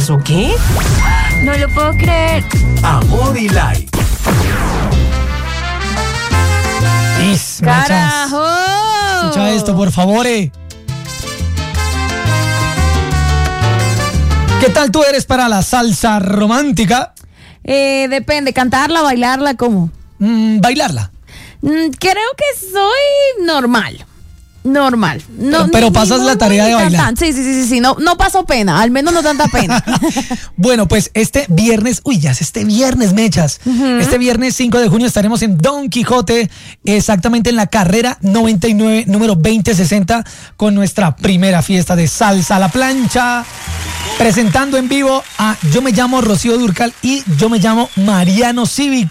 ¿Eso qué? No lo puedo creer. Amor y Light. ¡Carajo! Escucha esto, por favor. ¿Qué tal tú eres para la salsa romántica? Depende, cantarla, bailarla, ¿cómo? Bailarla. Creo que soy normal. Normal. No, pero pasas la tarea de bailar. Sí. No paso pena, al menos no tanta pena. Bueno, pues este viernes, ya es este viernes, mechas. Este viernes 5 de junio estaremos en Don Quijote, exactamente en la carrera 99, número 2060, con nuestra primera fiesta de salsa a la plancha. Presentando en vivo a Yo me llamo Rocío Dúrcal y Yo me llamo Mariano Cívico.